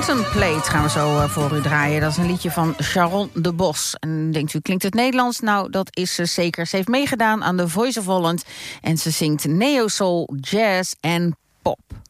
Contemplate gaan we zo voor u draaien. Dat is een liedje van Sharon de Bos. En denkt u, klinkt het Nederlands? Nou, dat is ze zeker. Ze heeft meegedaan aan The Voice of Holland. En ze zingt neo-soul, jazz en